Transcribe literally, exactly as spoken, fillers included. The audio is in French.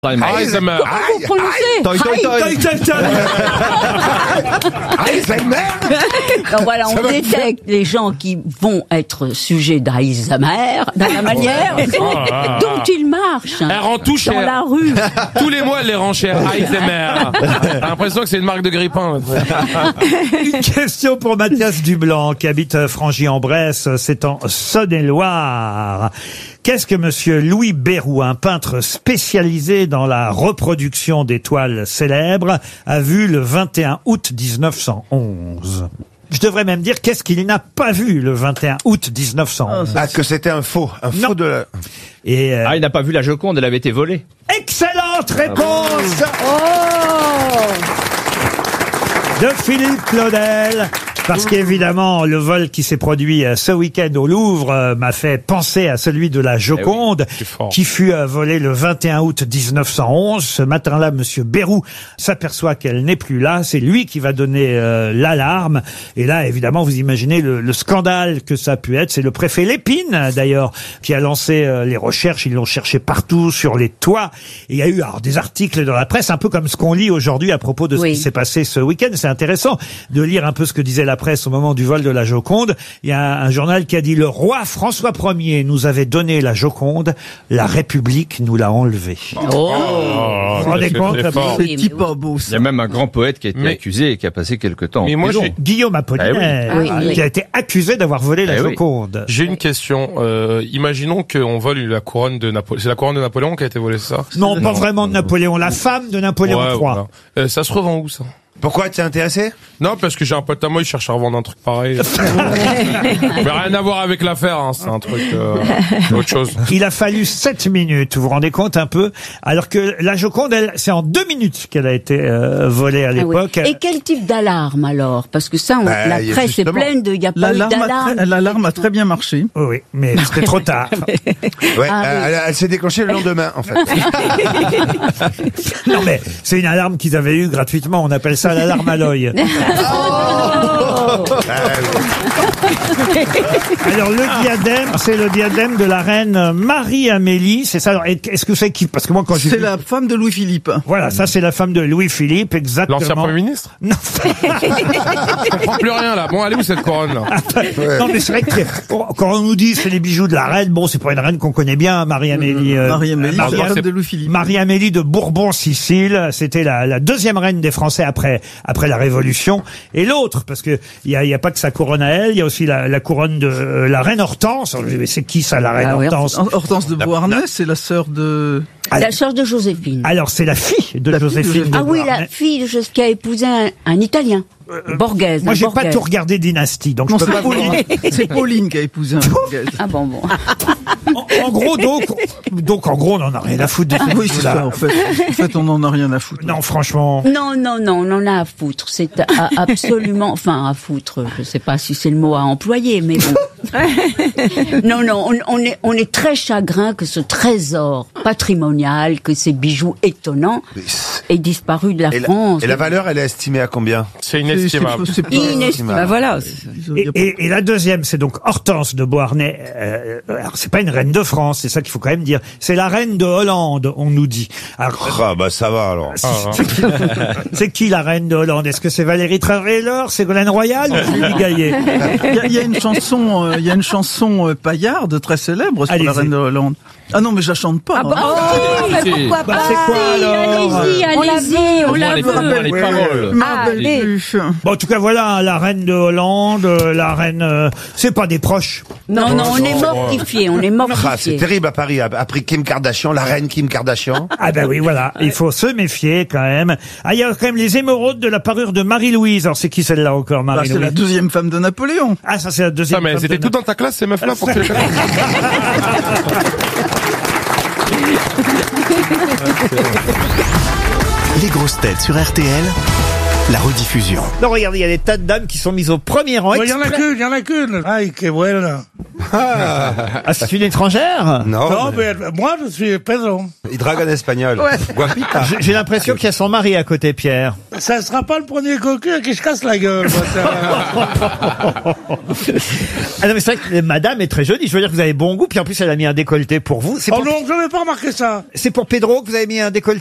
Alzheimer. Comment vous prononcez? Toi, toi, toi. Donc voilà, on détecte les gens qui vont être sujets d'Alzheimer, dans la manière dont ils marchent Elle rend tout dans cher. la rue. Tous les mois, elle les rend chères. Alzheimer. T'as l'impression que c'est une marque de grippin. Une question pour Mathias Dublanc, qui habite Frangy-en-Bresse, c'est en Saône-et-Loire. Qu'est-ce que monsieur Louis Béroux, un peintre spécialisé dans la reproduction d'étoiles célèbres, a vu le vingt et un août mille neuf cent onze? Je devrais même dire qu'est-ce qu'il n'a pas vu le vingt et un août mille neuf cent onze. Ah, que c'était un faux, un faux Non. de la... Et euh, Ah, il n'a pas vu la Joconde, elle avait été volée. excellente réponse Oh! de Philippe Claudel. Parce qu'évidemment, le vol qui s'est produit euh, ce week-end au Louvre euh, m'a fait penser à celui de la Joconde, c'est fort. qui fut euh, volé le vingt et un août mille neuf cent onze. Ce matin-là, monsieur Béroux s'aperçoit qu'elle n'est plus là. C'est lui qui va donner euh, l'alarme. Et là, évidemment, vous imaginez le, le scandale que ça a pu être. C'est le préfet Lépine, d'ailleurs, qui a lancé euh, les recherches. Ils l'ont cherché partout, sur les toits. Et il y a eu alors, des articles dans la presse, un peu comme ce qu'on lit aujourd'hui à propos de ce Oui. qui s'est passé ce week-end. C'est intéressant de lire un peu ce que disait la presse au moment du vol de la Joconde. Il y a un journal qui a dit: le roi François Ier nous avait donné la Joconde, la République nous l'a enlevée. Oh! Vous vous rendez c'est compte? très fort. Oui, mais oui. beau, Il y a même un grand poète qui a été Mais- accusé et qui a passé quelque temps. en Mais moi, prison. j'ai- Guillaume Apollinaire, Ah oui. Oui, oui. qui a été accusé d'avoir volé la Eh oui. Joconde. J'ai une question. Euh, imaginons qu'on vole la couronne de Napoléon. C'est la couronne de Napoléon qui a été volée, c'est ça? Non, pas vraiment de Napoléon, la femme de Napoléon Ouais, trois. voilà. Euh, ça se revend où, ça? Pourquoi t'es intéressé? Non, parce que j'ai un pote à moi, il cherche à revendre un truc pareil. Mais rien à voir avec l'affaire, hein. C'est un truc, euh, autre chose. Il a fallu sept minutes, vous vous rendez compte un peu? Alors que la Joconde, elle, c'est en deux minutes qu'elle a été euh, volée à Ah oui. l'époque. Et quel type d'alarme alors? Parce que ça, on- Bah, la il y a presse est justement- pleine de, il n'y a pas eu L'alarme a, d'alarme. très, l'alarme a très bien marché. Oui, oui, mais c'était trop tard. Ouais, Ah, euh, oui. elle, elle s'est déclenchée le lendemain, en fait. Non, mais c'est une alarme qu'ils avaient eue gratuitement. On appelle ça l'alarme à l'œil. Ah, Alors le diadème, c'est le diadème de la reine Marie-Amélie. C'est ça. Alors, est-ce que c'est qui? Parce que moi, quand j'ai C'est vu- la femme de Louis-Philippe. Voilà, ça c'est la femme de Louis-Philippe, exactement. L'ancien Premier ministre? Non. Je comprends plus rien, là. Bon, allez où cette couronne, là? Non, mais c'est vrai que quand on nous dit c'est les bijoux de la reine, bon, c'est pas une reine qu'on connaît bien, Marie-Amélie. euh, Marie-Amélie, c'est la Marie- femme de Louis-Philippe. Marie-Amélie de Bourbon-Sicile, c'était la, la deuxième reine des Français après après la Révolution. Et l'autre, parce que il y a, il y a pas que sa couronne à elle, il y a aussi la, la couronne de euh, la reine Hortense. Alors, mais c'est qui ça, la reine Ah oui, Hortense? Hortense de Beauharnais, c'est la sœur de... La sœur de Joséphine. Alors c'est la fille de La fille de Joséphine. Joséphine. de Ah oui, la Beauharnais. fille de Joséphine qui a épousé un, un Italien. Borghese. Moi un j'ai pas Borghese. tout regardé Dynastie, donc Non, je c'est peux pas vous Pauline. dire. C'est Pauline qui a épousé un Borghese. Ah bon, bon. En, en gros, donc, donc en gros, on en a rien à foutre de ces Oui, c'est bijoux-là. ça, en fait. En fait, on en a rien à foutre. Non, franchement. Non, non, non, on en a à foutre. C'est à- absolument, enfin, à foutre. Je sais pas si c'est le mot à employer, mais bon. Non, non, on, on est, on est très chagrin que ce trésor patrimonial, que ces bijoux étonnants, aient disparu de la Et la, France. et la valeur, elle est estimée à combien? C'est C'est- inestimable. c'est- c'est pas- Inestimable. Bah voilà. Et, et- et la deuxième, c'est donc Hortense de Beauharnais. Euh, alors, c'est pas une reine de France, c'est ça qu'il faut quand même dire. C'est la reine de Hollande, on nous dit. Alors, Ah, bah, ça va, alors. c'est qui la reine de Hollande? Est-ce que c'est Valérie Trierweiler, Ségolène Royal ou Julie Gaillet? Il y, a- il y a une chanson, euh, il y a une chanson euh, paillarde très célèbre sur Allez-y. la reine de Hollande. Ah non, mais je la chante pas. Ah bah, hein. oh, mais si. pourquoi Bah, pas? c'est quoi, alors? Allez-y, allez-y, on Au moins, la les, veut. au moins, les paroles. Je me Ah, rappelle allez. plus. Bon, en tout cas, voilà, la reine de Hollande, euh, la reine... euh, c'est pas des proches. Non, non, on est non. mortifiés, on est Ah, c'est mortifiés. terrible à Paris. Après Kim Kardashian, la reine Kim Kardashian. Ah ben oui, voilà, il faut se méfier quand même. Ah, il y a quand même les émeraudes de la parure de Marie-Louise. Alors, c'est qui celle-là encore, Bah, c'est la Marie-Louise? deuxième femme de Napoléon. Ah, ça c'est la deuxième. Ça, mais femme c'était de tout dans ta classe, ces meufs-là, pour que tu les connaisses. Les grosses têtes sur R T L La rediffusion. Non, regardez, il y a des tas de dames qui sont mises au premier rang. Il y en a exprès- qu'une, il y en a qu'une. Aïe, que buena. Ah, c'est une étrangère? Non, Non, mais mais moi, je suis Pedro. il drague en espagnol. Guapita. J'ai- J'ai l'impression qu'il y a son mari à côté, Pierre. Ça sera pas le premier cocu à qui je casse la gueule. moi, ça. Ah non, mais c'est vrai que madame est très jolie. Je veux dire que vous avez bon goût. Puis en plus, elle a mis un décolleté pour vous. C'est Oh pour, non, je n'avais pas remarqué ça. c'est pour Pedro que vous avez mis un décolleté?